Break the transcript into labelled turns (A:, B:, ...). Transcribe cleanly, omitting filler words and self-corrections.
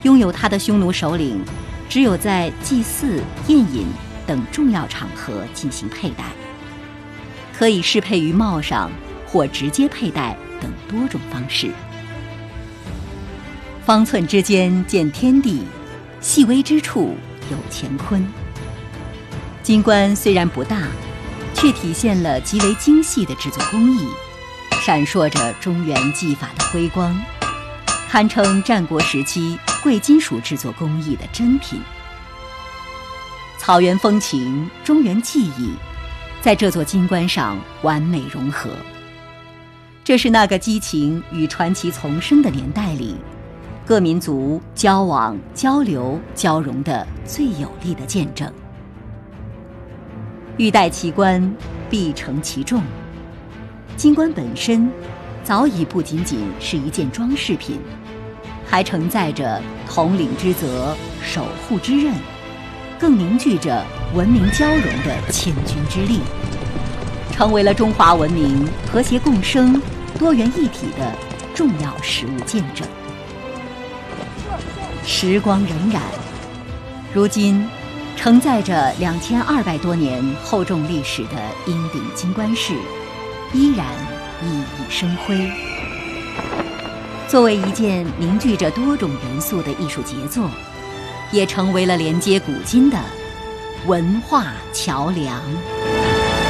A: 拥有它的匈奴首领只有在祭祀、宴饮等重要场合进行佩戴，可以饰配于帽上或直接佩戴等多种方式。方寸之间见天地，细微之处有乾坤。金冠虽然不大，却体现了极为精细的制作工艺，闪烁着中原技法的辉光，堪称战国时期贵金属制作工艺的珍品。草原风情、中原技艺在这座金冠上完美融合，这是那个激情与传奇丛生的年代里各民族交往、交流、交融的最有力的见证。欲戴其冠，必承其重。金冠本身早已不仅仅是一件装饰品，还承载着统领之责、守护之任，更凝聚着文明交融的千钧之力，成为了中华文明和谐共生、多元一体的重要实物见证。时光荏苒，如今承载着2200多年厚重历史的鹰顶金冠饰依然熠熠生辉，作为一件凝聚着多种元素的艺术杰作，也成为了连接古今的文化桥梁。